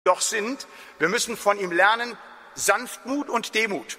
doch sind, wir müssen von ihm lernen, Sanftmut und Demut.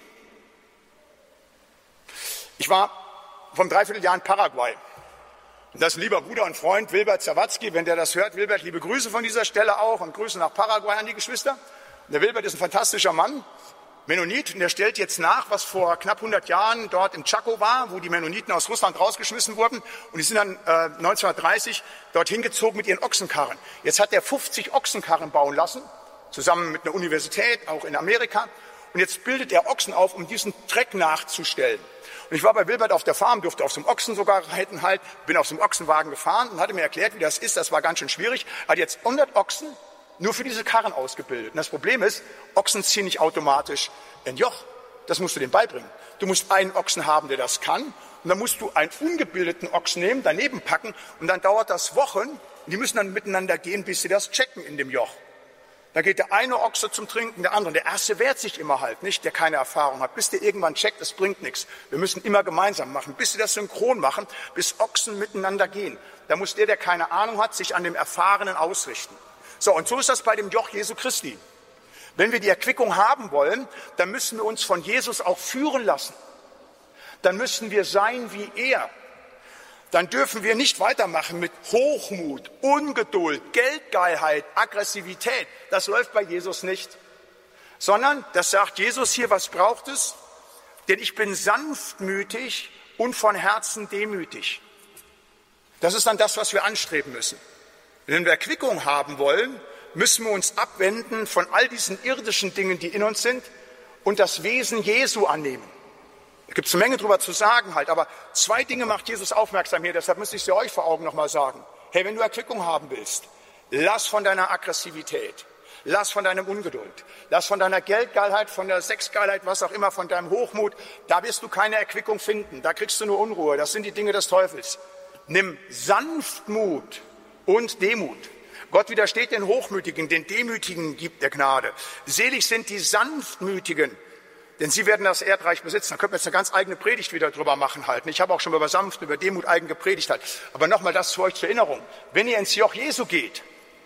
Ich war vor 3/4 Jahr in Paraguay. Und das ist ein lieber Bruder und Freund, Wilbert Zawadzki. Wenn der das hört, Wilbert, liebe Grüße von dieser Stelle auch und Grüße nach Paraguay an die Geschwister. Und der Wilbert ist ein fantastischer Mann, Mennonit, und der stellt jetzt nach, was vor knapp 100 Jahren dort im Chaco war, wo die Mennoniten aus Russland rausgeschmissen wurden. Und die sind dann 1930 dorthin gezogen mit ihren Ochsenkarren. Jetzt hat er 50 Ochsenkarren bauen lassen, zusammen mit einer Universität, auch in Amerika. Und jetzt bildet er Ochsen auf, um diesen Treck nachzustellen. Und ich war bei Wilbert auf der Farm, durfte auf so einem Ochsen sogar reiten halt, bin auf so einem Ochsenwagen gefahren und hatte mir erklärt, wie das ist. Das war ganz schön schwierig. Er hat jetzt 100 Ochsen nur für diese Karren ausgebildet. Und das Problem ist, Ochsen ziehen nicht automatisch ein Joch. Das musst du denen beibringen. Du musst einen Ochsen haben, der das kann. Und dann musst du einen ungebildeten Ochsen nehmen, daneben packen. Und dann dauert das Wochen. Und die müssen dann miteinander gehen, bis sie das checken in dem Joch. Da geht der eine Ochse zum Trinken, der andere. Der erste wehrt sich immer halt nicht, der keine Erfahrung hat. Bis der irgendwann checkt, es bringt nichts. Wir müssen immer gemeinsam machen, bis sie das synchron machen, bis Ochsen miteinander gehen. Da muss der keine Ahnung hat, sich an dem Erfahrenen ausrichten. So, und so ist das bei dem Joch Jesu Christi. Wenn wir die Erquickung haben wollen, dann müssen wir uns von Jesus auch führen lassen. Dann müssen wir sein wie er. Dann dürfen wir nicht weitermachen mit Hochmut, Ungeduld, Geldgeilheit, Aggressivität. Das läuft bei Jesus nicht. Sondern, das sagt Jesus hier, was braucht es? Denn ich bin sanftmütig und von Herzen demütig. Das ist dann das, was wir anstreben müssen. Wenn wir Erquickung haben wollen, müssen wir uns abwenden von all diesen irdischen Dingen, die in uns sind, und das Wesen Jesu annehmen. Da gibt es eine Menge drüber zu sagen halt, aber 2 Dinge macht Jesus aufmerksam hier, deshalb müsste ich sie euch vor Augen nochmal sagen. Hey, wenn du Erquickung haben willst, lass von deiner Aggressivität, lass von deinem Ungeduld, lass von deiner Geldgeilheit, von der Sexgeilheit, was auch immer, von deinem Hochmut, da wirst du keine Erquickung finden, da kriegst du nur Unruhe, das sind die Dinge des Teufels. Nimm Sanftmut und Demut. Gott widersteht den Hochmütigen, den Demütigen gibt er Gnade. Selig sind die Sanftmütigen, denn sie werden das Erdreich besitzen. Da könnten wir jetzt eine ganz eigene Predigt wieder drüber machen halten. Ich habe auch schon über Sanft, über Demut eigen gepredigt halt. Aber nochmal das für euch zur Erinnerung. Wenn ihr ins Joch Jesu geht,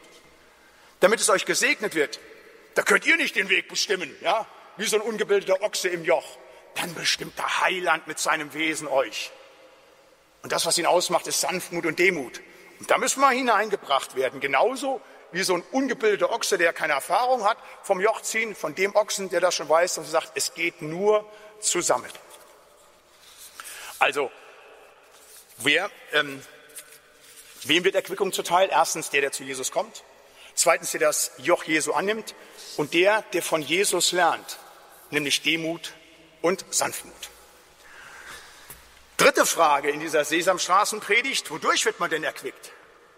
damit es euch gesegnet wird, da könnt ihr nicht den Weg bestimmen, ja, wie so ein ungebildeter Ochse im Joch. Dann bestimmt der Heiland mit seinem Wesen euch. Und das, was ihn ausmacht, ist Sanftmut und Demut. Und da müssen wir hineingebracht werden, genauso wie so ein ungebildeter Ochse, der keine Erfahrung hat, vom Joch ziehen, von dem Ochsen, der das schon weiß und sagt, es geht nur zusammen. Also, wem wird Erquickung zuteil? Erstens der zu Jesus kommt, zweitens der das Joch Jesu annimmt und der von Jesus lernt, nämlich Demut und Sanftmut. Dritte Frage in dieser Sesamstraßenpredigt, wodurch wird man denn erquickt?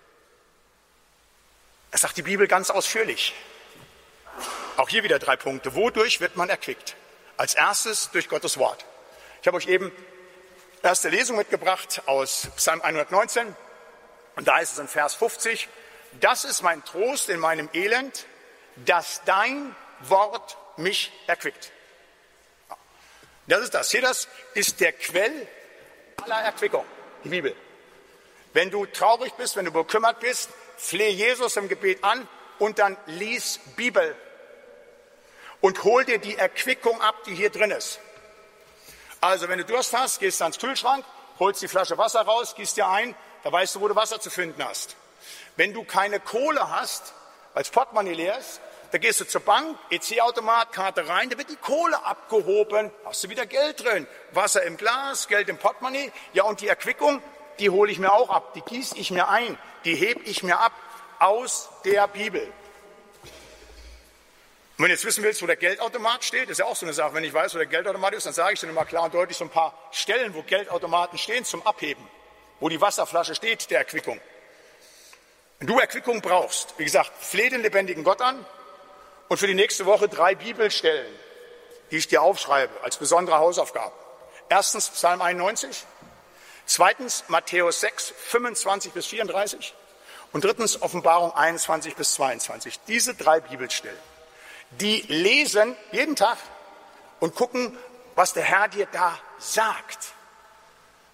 Das sagt die Bibel ganz ausführlich. Auch hier wieder 3 Punkte. Wodurch wird man erquickt? Als erstes durch Gottes Wort. Ich habe euch eben erste Lesung mitgebracht aus Psalm 119 und da ist es in Vers 50. Das ist mein Trost in meinem Elend, dass dein Wort mich erquickt. Das ist das. Hier, das ist der Quell aller Erquickung, die Bibel. Wenn du traurig bist, wenn du bekümmert bist, flehe Jesus im Gebet an und dann lies Bibel und hol dir die Erquickung ab, die hier drin ist. Also wenn du Durst hast, gehst du ans Kühlschrank, holst die Flasche Wasser raus, gießt dir ein, da weißt du, wo du Wasser zu finden hast. Wenn du keine Kohle hast, weil das Portemonnaie leer ist, da gehst du zur Bank, EC-Automat, Karte rein, da wird die Kohle abgehoben, hast du wieder Geld drin, Wasser im Glas, Geld im Portemonnaie, ja und die Erquickung, die hole ich mir auch ab, die gieße ich mir ein, die hebe ich mir ab aus der Bibel. Und wenn du jetzt wissen willst, wo der Geldautomat steht, ist ja auch so eine Sache, wenn ich weiß, wo der Geldautomat ist, dann sage ich dir mal klar und deutlich so ein paar Stellen, wo Geldautomaten stehen zum Abheben, wo die Wasserflasche steht, der Erquickung. Wenn du Erquickung brauchst, wie gesagt, fleh den lebendigen Gott an und für die nächste Woche 3 Bibelstellen, die ich dir aufschreibe als besondere Hausaufgabe. Erstens Psalm 91. Zweitens Matthäus 6, 25 bis 34 und drittens Offenbarung 21 bis 22. Diese 3 Bibelstellen, die lesen jeden Tag und gucken, was der Herr dir da sagt.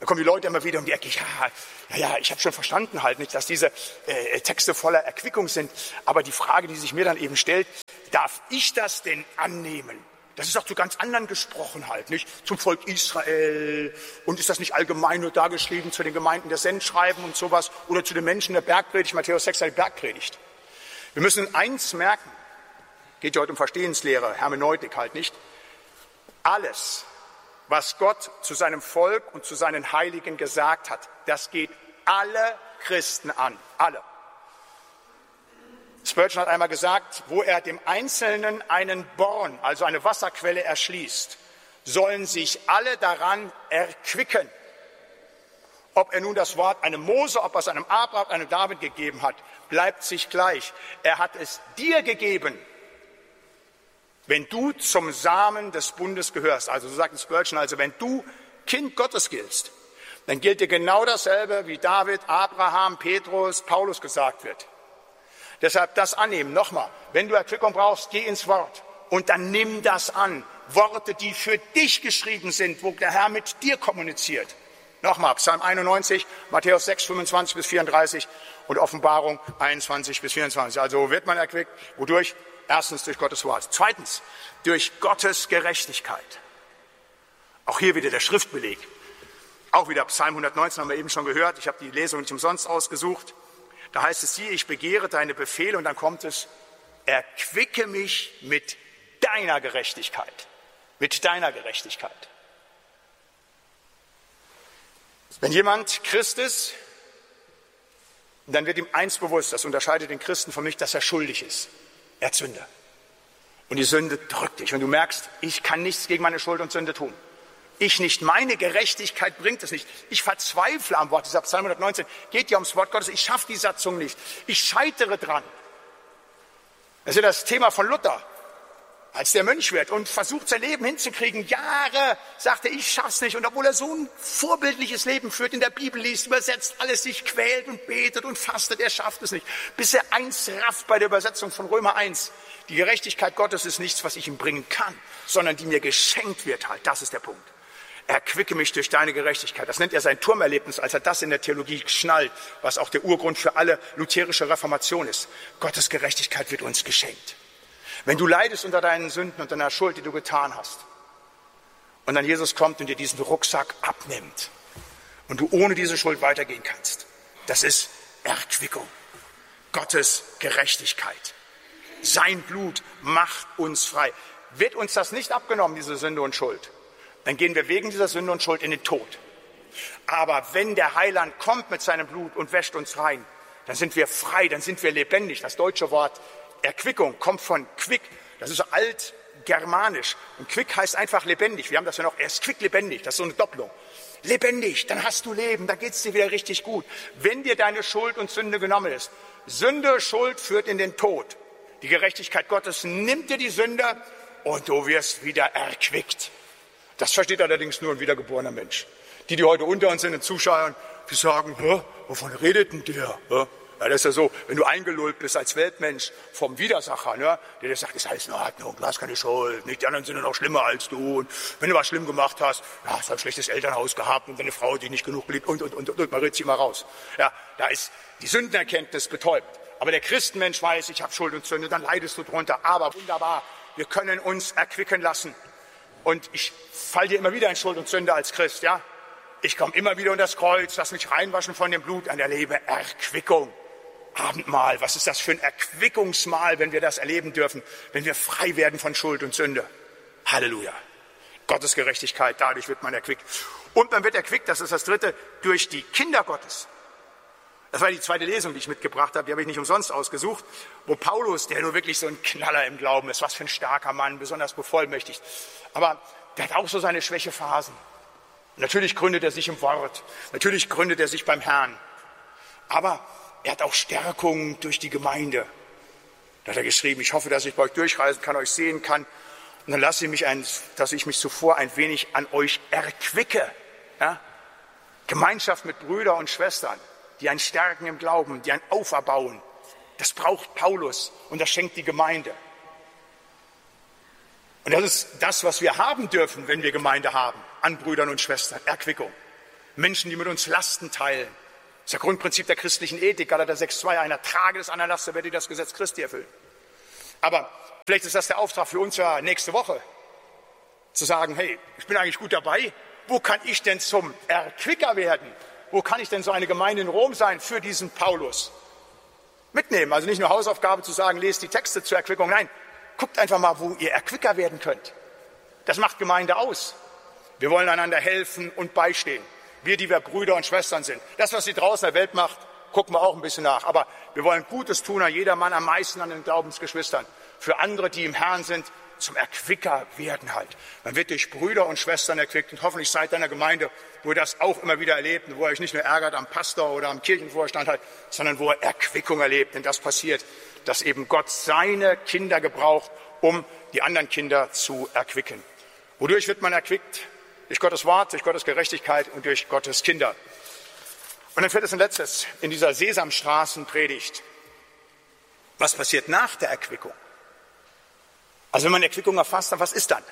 Da kommen die Leute immer wieder um die Ecke, ja, ich habe schon verstanden halt nicht, dass diese Texte voller Erquickung sind. Aber die Frage, die sich mir dann eben stellt, darf ich das denn annehmen? Das ist auch zu ganz anderen gesprochen halt, nicht? Zum Volk Israel. Und ist das nicht allgemein nur dargeschrieben zu den Gemeinden der Sendschreiben und sowas? Oder zu den Menschen der Bergpredigt, Matthäus 6, die Bergpredigt. Wir müssen eins merken, geht ja heute um Verstehenslehre, Hermeneutik halt nicht. Alles, was Gott zu seinem Volk und zu seinen Heiligen gesagt hat, das geht alle Christen an, alle. Spurgeon hat einmal gesagt, wo er dem Einzelnen einen Born, also eine Wasserquelle erschließt, sollen sich alle daran erquicken. Ob er nun das Wort einem Mose, ob er es einem Abraham, einem David gegeben hat, bleibt sich gleich. Er hat es dir gegeben, wenn du zum Samen des Bundes gehörst. Also so sagt Spurgeon, also wenn du Kind Gottes giltst, dann gilt dir genau dasselbe, wie David, Abraham, Petrus, Paulus gesagt wird. Deshalb das annehmen. Nochmal, wenn du Erquickung brauchst, geh ins Wort und dann nimm das an. Worte, die für dich geschrieben sind, wo der Herr mit dir kommuniziert. Nochmal, Psalm 91, Matthäus 6, 25 bis 34 und Offenbarung 21 bis 24. Also wo wird man erquickt? Wodurch? Erstens durch Gottes Wort. Zweitens, durch Gottes Gerechtigkeit. Auch hier wieder der Schriftbeleg. Auch wieder Psalm 119 haben wir eben schon gehört. Ich habe die Lesung nicht umsonst ausgesucht. Da heißt es, siehe, ich begehre deine Befehle und dann kommt es, erquicke mich mit deiner Gerechtigkeit. Mit deiner Gerechtigkeit. Wenn jemand Christ ist, dann wird ihm eins bewusst, das unterscheidet den Christen von mich, dass er schuldig ist. Er hat Sünde. Und die Sünde drückt dich. Und du merkst, ich kann nichts gegen meine Schuld und Sünde tun. Ich nicht, meine Gerechtigkeit bringt es nicht. Ich verzweifle am Wort. Dieser Psalm 119 geht ja ums Wort Gottes. Ich schaffe die Satzung nicht. Ich scheitere dran. Das ist ja das Thema von Luther. Als der Mönch wird und versucht, sein Leben hinzukriegen, Jahre, sagt er, ich schaff's nicht. Und obwohl er so ein vorbildliches Leben führt, in der Bibel liest, übersetzt, alles sich quält und betet und fastet, er schafft es nicht. Bis er eins rafft bei der Übersetzung von Römer 1. Die Gerechtigkeit Gottes ist nichts, was ich ihm bringen kann, sondern die mir geschenkt wird halt. Das ist der Punkt. Erquicke mich durch deine Gerechtigkeit. Das nennt er sein Turmerlebnis, als er das in der Theologie schnallt, was auch der Urgrund für alle lutherische Reformation ist. Gottes Gerechtigkeit wird uns geschenkt. Wenn du leidest unter deinen Sünden und deiner Schuld, die du getan hast, und dann Jesus kommt und dir diesen Rucksack abnimmt und du ohne diese Schuld weitergehen kannst, das ist Erquickung. Gottes Gerechtigkeit. Sein Blut macht uns frei. Wird uns das nicht abgenommen, diese Sünde und Schuld, dann gehen wir wegen dieser Sünde und Schuld in den Tod. Aber wenn der Heiland kommt mit seinem Blut und wäscht uns rein, dann sind wir frei, dann sind wir lebendig. Das deutsche Wort Erquickung kommt von quick, das ist so altgermanisch. Und quick heißt einfach lebendig. Wir haben das ja noch, er ist quick lebendig, das ist so eine Doppelung. Lebendig, dann hast du Leben, dann geht es dir wieder richtig gut. Wenn dir deine Schuld und Sünde genommen ist. Sünde, Schuld führt in den Tod. Die Gerechtigkeit Gottes nimmt dir die Sünde und du wirst wieder erquickt. Das versteht allerdings nur ein wiedergeborener Mensch. Die heute unter uns sind, den Zuschauern, die sagen, wovon redet denn der? Ja, das ist ja so, wenn du eingelullt bist als Weltmensch vom Widersacher, ne, der dir sagt, ist alles in Ordnung, du hast keine Schuld, nicht die anderen sind noch schlimmer als du. Und wenn du was schlimm gemacht hast, ja, hast du ein schlechtes Elternhaus gehabt und deine Frau, die nicht genug liebt und, man redet sie immer raus. Ja, da ist die Sündenerkenntnis betäubt. Aber der Christenmensch weiß, ich habe Schuld und Sünde, dann leidest du drunter. Aber wunderbar, wir können uns erquicken lassen. Und ich falle dir immer wieder in Schuld und Sünde als Christ, ja. Ich komme immer wieder unter das Kreuz, lass mich reinwaschen von dem Blut, an erlebe Erquickung. Abendmahl, was ist das für ein Erquickungsmahl, wenn wir das erleben dürfen, wenn wir frei werden von Schuld und Sünde. Halleluja. Gottes Gerechtigkeit, dadurch wird man erquickt. Und man wird erquickt, das ist das Dritte, durch die Kinder Gottes. Das war die zweite Lesung, die ich mitgebracht habe, die habe ich nicht umsonst ausgesucht, wo Paulus, der nur wirklich so ein Knaller im Glauben ist, was für ein starker Mann, besonders bevollmächtigt, aber der hat auch so seine Schwächephasen. Natürlich gründet er sich im Wort, natürlich gründet er sich beim Herrn, aber er hat auch Stärkung durch die Gemeinde. Da hat er geschrieben, ich hoffe, dass ich bei euch durchreisen kann, euch sehen kann. Und dann lasse ich mich, dass ich mich zuvor ein wenig an euch erquicke. Ja? Gemeinschaft mit Brüdern und Schwestern, die einen stärken im Glauben, die einen auferbauen. Das braucht Paulus und das schenkt die Gemeinde. Und das ist das, was wir haben dürfen, wenn wir Gemeinde haben, an Brüdern und Schwestern, Erquickung. Menschen, die mit uns Lasten teilen. Das ist das Grundprinzip der christlichen Ethik, Galater 6,2, einer trage des anderen Last, der werde das Gesetz Christi erfüllen. Aber vielleicht ist das der Auftrag für uns ja nächste Woche, zu sagen, hey, ich bin eigentlich gut dabei, wo kann ich denn zum Erquicker werden? Wo kann ich denn so eine Gemeinde in Rom sein für diesen Paulus? Mitnehmen, also nicht nur Hausaufgabe zu sagen, lest die Texte zur Erquickung, nein, guckt einfach mal, wo ihr Erquicker werden könnt. Das macht Gemeinde aus. Wir wollen einander helfen und beistehen. Wir, die wir Brüder und Schwestern sind. Das, was sie draußen in der Welt macht, gucken wir auch ein bisschen nach. Aber wir wollen Gutes tun an jedermann, am meisten an den Glaubensgeschwistern. Für andere, die im Herrn sind, zum Erquicker werden halt. Man wird durch Brüder und Schwestern erquickt. Und hoffentlich seid ihr in einer Gemeinde, wo ihr das auch immer wieder erlebt. Und wo ihr euch nicht nur ärgert am Pastor oder am Kirchenvorstand halt, sondern wo ihr Erquickung erlebt. Denn das passiert, dass eben Gott seine Kinder gebraucht, um die anderen Kinder zu erquicken. Wodurch wird man erquickt? Durch Gottes Wort, durch Gottes Gerechtigkeit und durch Gottes Kinder. Und dann viertes und letztes in dieser Sesamstraßenpredigt. Was passiert nach der Erquickung? Also wenn man Erquickung erfasst, dann was ist dann?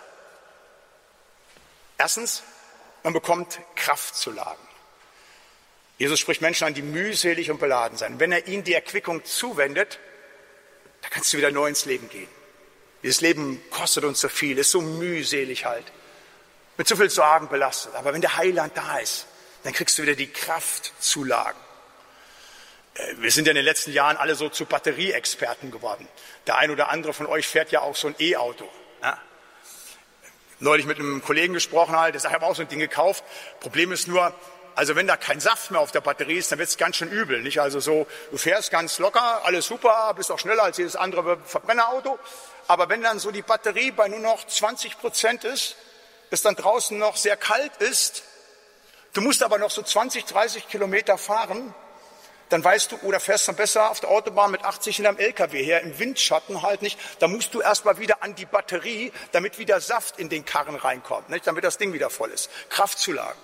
Erstens, man bekommt Kraftzulagen. Jesus spricht Menschen an, die mühselig und beladen sind. Wenn er ihnen die Erquickung zuwendet, dann kannst du wieder neu ins Leben gehen. Dieses Leben kostet uns so viel, ist so mühselig halt. Mit so viel Sorgen belastet. Aber wenn der Heiland da ist, dann kriegst du wieder die Kraftzulagen. Wir sind ja in den letzten Jahren alle so zu Batterieexperten geworden. Der ein oder andere von euch fährt ja auch so ein E-Auto. Ja? Neulich mit einem Kollegen gesprochen halt, der sagt, ich habe auch so ein Ding gekauft. Problem ist nur, also wenn da kein Saft mehr auf der Batterie ist, dann wird es ganz schön übel. Nicht? Also so, du fährst ganz locker, alles super, bist auch schneller als jedes andere Verbrennerauto. Aber wenn dann so die Batterie bei nur noch 20% ist, es dann draußen noch sehr kalt ist, du musst aber noch so 20, 30 Kilometer fahren, dann weißt du, oder fährst dann besser auf der Autobahn mit 80 in einem LKW her, im Windschatten halt nicht, da musst du erst mal wieder an die Batterie, damit wieder Saft in den Karren reinkommt, nicht? Damit das Ding wieder voll ist. Kraftzulagen.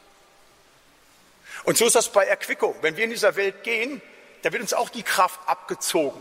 Und so ist das bei Erquickung. Wenn wir in dieser Welt gehen, da wird uns auch die Kraft abgezogen.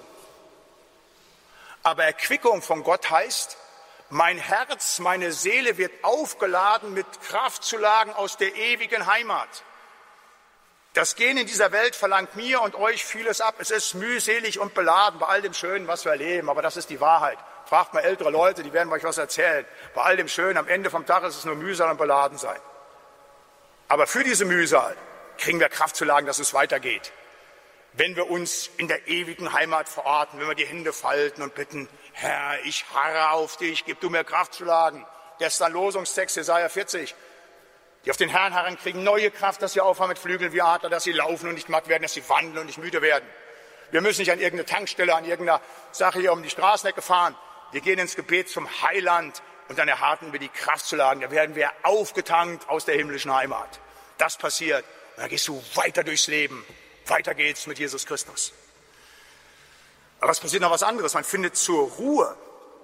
Aber Erquickung von Gott heißt, mein Herz, meine Seele wird aufgeladen mit Kraftzulagen aus der ewigen Heimat. Das Gehen in dieser Welt verlangt mir und euch vieles ab. Es ist mühselig und beladen bei all dem Schönen, was wir erleben. Aber das ist die Wahrheit. Fragt mal ältere Leute, die werden euch was erzählen. Bei all dem Schönen, am Ende vom Tag ist es nur Mühsal und beladen sein. Aber für diese Mühsal kriegen wir Kraftzulagen, dass es weitergeht. Wenn wir uns in der ewigen Heimat verorten, wenn wir die Hände falten und bitten, Herr, ich harre auf dich, gib du mir Kraftzulagen. Gestern Losungstext, Jesaja 40. Die auf den Herrn harren, kriegen neue Kraft, dass sie auffahren mit Flügeln wie Adler, dass sie laufen und nicht matt werden, dass sie wandeln und nicht müde werden. Wir müssen nicht an irgendeine Tankstelle, an irgendeiner Sache hier um die Straßenecke fahren. Wir gehen ins Gebet zum Heiland und dann erharten wir die Kraftzulagen. Da werden wir aufgetankt aus der himmlischen Heimat. Das passiert. Und dann gehst du weiter durchs Leben. Weiter geht's mit Jesus Christus. Aber es passiert noch was anderes. Man findet zur Ruhe.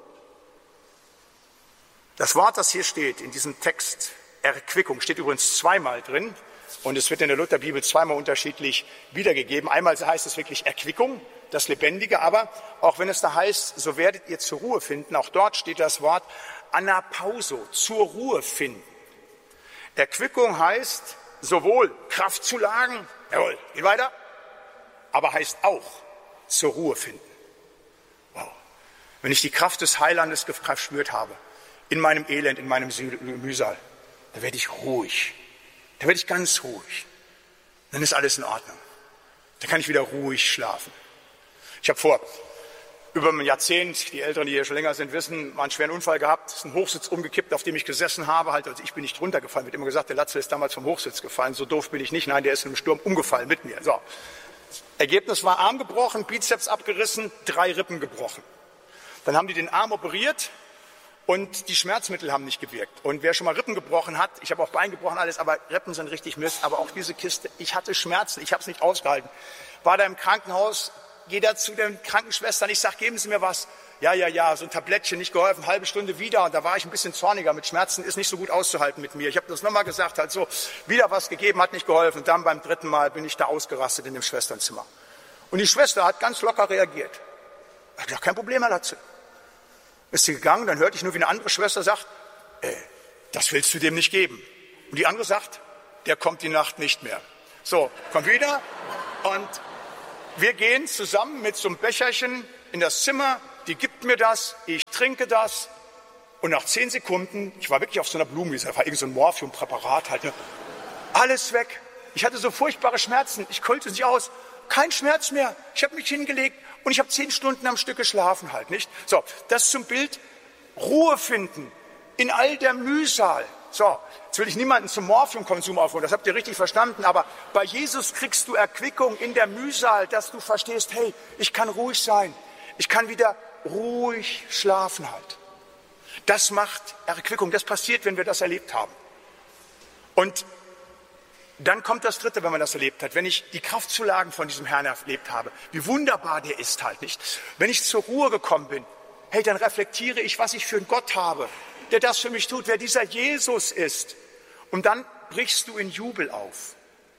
Das Wort, das hier steht in diesem Text, Erquickung, steht übrigens zweimal drin. Und es wird in der Lutherbibel zweimal unterschiedlich wiedergegeben. Einmal heißt es wirklich Erquickung, das Lebendige. Aber auch wenn es da heißt, so werdet ihr zur Ruhe finden, auch dort steht das Wort Anapauso, zur Ruhe finden. Erquickung heißt sowohl Kraftzulagen, jawohl, geht weiter, aber heißt auch zur Ruhe finden. Wow. Wenn ich die Kraft des Heilandes gespürt habe, in meinem Elend, in meinem Mühsal, dann werde ich ruhig. Dann werde ich ganz ruhig. Dann ist alles in Ordnung. Dann kann ich wieder ruhig schlafen. Ich habe vor über ein Jahrzehnt, die Älteren, die hier schon länger sind, wissen, mal einen schweren Unfall gehabt. Es ist ein Hochsitz umgekippt, auf dem ich gesessen habe. Also ich bin nicht runtergefallen. Wird immer gesagt, der Latze ist damals vom Hochsitz gefallen. So doof bin ich nicht. Nein, der ist im Sturm umgefallen mit mir. So. Ergebnis war Arm gebrochen, Bizeps abgerissen, 3 Rippen gebrochen. Dann haben die den Arm operiert und die Schmerzmittel haben nicht gewirkt. Und wer schon mal Rippen gebrochen hat, ich habe auch Bein gebrochen, alles, aber Rippen sind richtig Mist. Aber auch diese Kiste, ich hatte Schmerzen, ich habe es nicht ausgehalten. War da im Krankenhaus, gehe da zu den Krankenschwestern, ich sage, geben Sie mir was. Ja, so ein Tablettchen, nicht geholfen, halbe Stunde wieder. Und da war ich ein bisschen zorniger, mit Schmerzen ist nicht so gut auszuhalten mit mir. Ich habe das nochmal gesagt, halt so, wieder was gegeben, hat nicht geholfen. Und dann beim 3. Mal bin ich da ausgerastet in dem Schwesternzimmer. Und die Schwester hat ganz locker reagiert. Ich habe gesagt, kein Problem, Herr Latze. Ist sie gegangen, dann hörte ich nur, wie eine andere Schwester sagt, das willst du dem nicht geben. Und die andere sagt, der kommt die Nacht nicht mehr. So, kommt wieder und wir gehen zusammen mit so einem Becherchen in das Zimmer, die gibt mir das, ich trinke das und nach 10 Sekunden, ich war wirklich auf so einer Blumenwiese, da war irgend so ein Morphiumpräparat halt, ne? Alles weg. Ich hatte so furchtbare Schmerzen, ich konnte nicht aus, kein Schmerz mehr. Ich habe mich hingelegt und ich habe 10 Stunden am Stück geschlafen halt, nicht? So, das zum Bild Ruhe finden in all der Mühsal. So, jetzt will ich niemanden zum Morphiumkonsum aufrufen, das habt ihr richtig verstanden, aber bei Jesus kriegst du Erquickung in der Mühsal, dass du verstehst, hey, ich kann ruhig sein, ich kann wieder ruhig schlafen halt. Das macht Erquickung, das passiert, wenn wir das erlebt haben. Und dann kommt das Dritte, wenn man das erlebt hat, wenn ich die Kraftzulagen von diesem Herrn erlebt habe, wie wunderbar der ist halt, nicht? Wenn ich zur Ruhe gekommen bin, hey, dann reflektiere ich, was ich für einen Gott habe, der das für mich tut, wer dieser Jesus ist. Und dann brichst du in Jubel auf.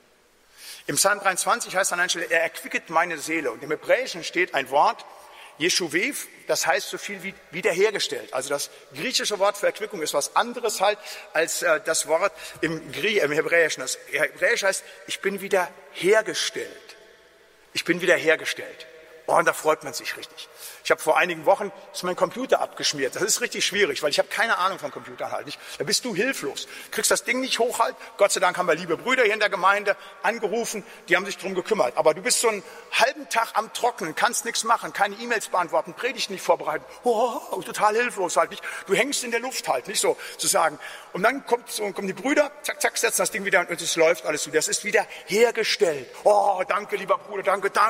Im Psalm 23 heißt an einer Stelle, er erquicket meine Seele. Und im Hebräischen steht ein Wort, Jeshuvev, das heißt so viel wie wiederhergestellt. Also das griechische Wort für Erquickung ist was anderes halt als das Wort im Hebräischen. Das Hebräisch heißt, ich bin wieder hergestellt. Ich bin wieder hergestellt. Oh, und da freut man sich richtig. Ich habe vor einigen Wochen ist mein Computer abgeschmiert. Das ist richtig schwierig, weil ich habe keine Ahnung von Computern halt nicht. Da bist du hilflos. Kriegst das Ding nicht hoch halt. Gott sei Dank haben wir liebe Brüder hier in der Gemeinde angerufen, die haben sich drum gekümmert. Aber du bist so einen halben Tag am Trocknen, kannst nichts machen, keine E-Mails beantworten, Predigten nicht vorbereiten. Oh, total hilflos halt nicht. Du hängst in der Luft halt, nicht so zu sagen. Und dann kommen die Brüder, zack, zack, setzen das Ding wieder und es läuft alles wieder. Das ist wieder hergestellt. Oh, danke, lieber Bruder,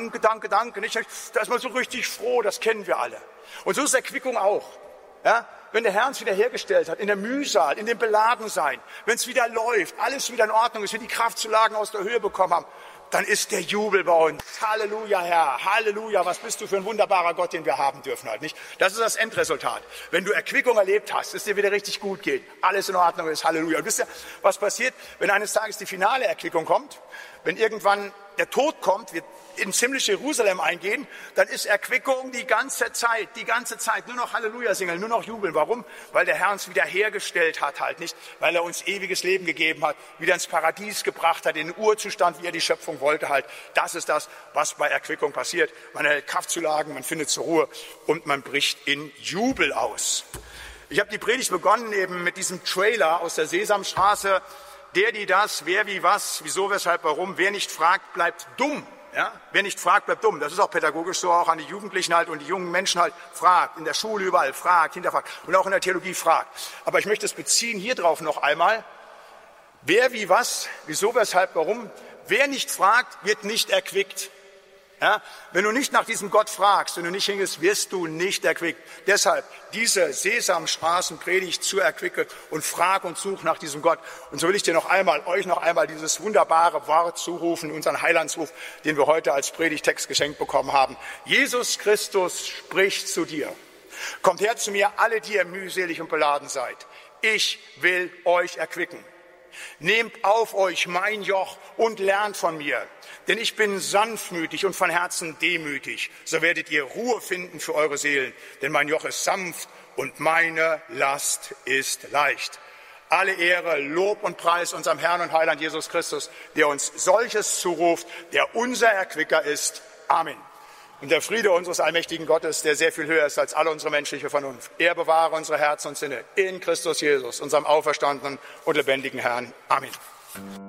danke. Nicht? Da ist man so richtig froh, das kennen wir alle. Und so ist Erquickung auch. Ja? Wenn der Herr uns wieder hergestellt hat, in der Mühsal, in dem Beladensein, wenn es wieder läuft, alles wieder in Ordnung ist, wir die Kraftzulagen aus der Höhe bekommen haben, dann ist der Jubel bei uns. Halleluja, Herr, Halleluja, was bist du für ein wunderbarer Gott, den wir haben dürfen halt, nicht? Das ist das Endresultat. Wenn du Erquickung erlebt hast, es dir wieder richtig gut geht, alles in Ordnung ist, Halleluja. Und wisst ihr, was passiert, wenn eines Tages die finale Erquickung kommt? Wenn irgendwann der Tod kommt, wir in ziemlich Jerusalem eingehen, dann ist Erquickung die ganze Zeit, nur noch Halleluja singen, nur noch jubeln. Warum? Weil der Herr uns wiederhergestellt hat halt, nicht? Weil er uns ewiges Leben gegeben hat, wieder ins Paradies gebracht hat, in den Urzustand, wie er die Schöpfung wollte halt. Das ist das, was bei Erquickung passiert. Man erhält Kraftzulagen, man findet zur Ruhe und man bricht in Jubel aus. Ich habe die Predigt begonnen eben mit diesem Trailer aus der Sesamstraße. Der, die, das, wer, wie, was, wieso, weshalb, warum. Wer nicht fragt, bleibt dumm. Ja? Wer nicht fragt, bleibt dumm. Das ist auch pädagogisch so, auch an die Jugendlichen halt und die jungen Menschen halt. Fragt, in der Schule überall, fragt, hinterfragt und auch in der Theologie fragt. Aber ich möchte es beziehen hier drauf noch einmal. Wer, wie, was, wieso, weshalb, warum. Wer nicht fragt, wird nicht erquickt. Ja? Wenn du nicht nach diesem Gott fragst, wenn du nicht hingehst, wirst du nicht erquickt. Deshalb diese Sesamstraßenpredigt zur Erquickung und frag und such nach diesem Gott. Und so will ich dir euch noch einmal dieses wunderbare Wort zurufen, unseren Heilandsruf, den wir heute als Predigtext geschenkt bekommen haben. Jesus Christus spricht zu dir. Kommt her zu mir, alle, die ihr mühselig und beladen seid. Ich will euch erquicken. Nehmt auf euch mein Joch und lernt von mir, denn ich bin sanftmütig und von Herzen demütig. So werdet ihr Ruhe finden für eure Seelen, denn mein Joch ist sanft und meine Last ist leicht. Alle Ehre, Lob und Preis unserem Herrn und Heiland Jesus Christus, der uns solches zuruft, der unser Erquicker ist. Amen. Und der Friede unseres allmächtigen Gottes, der sehr viel höher ist als alle unsere menschliche Vernunft, er bewahre unsere Herzen und Sinne in Christus Jesus, unserem auferstandenen und lebendigen Herrn. Amen.